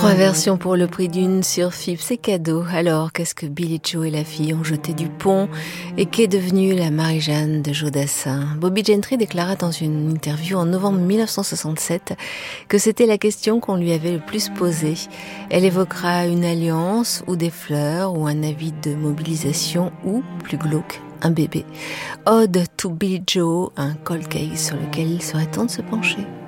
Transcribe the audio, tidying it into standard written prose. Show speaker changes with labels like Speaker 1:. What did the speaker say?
Speaker 1: 3 versions pour le prix d'une sur FIP, c'est cadeau. Alors, qu'est-ce que Billie Joe et la fille ont jeté du pont et qu'est devenue la Marie-Jeanne de Jodassin? Bobby Gentry déclara dans une interview en novembre 1967 que c'était la question qu'on lui avait le plus posée. Elle évoquera une alliance ou des fleurs ou un avis de mobilisation ou, plus glauque, un bébé. Ode to Billie Joe, un cold case sur lequel il serait temps de se pencher.